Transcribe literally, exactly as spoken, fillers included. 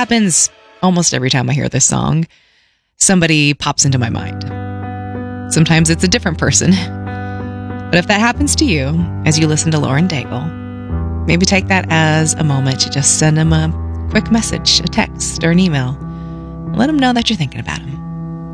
happens almost every time I hear this song. Somebody pops into my mind. Sometimes it's a different person. But if that happens to you as you listen to Lauren Daigle, maybe take that as a moment to just send him a quick message, a text, or an email. Let him know that you're thinking about him.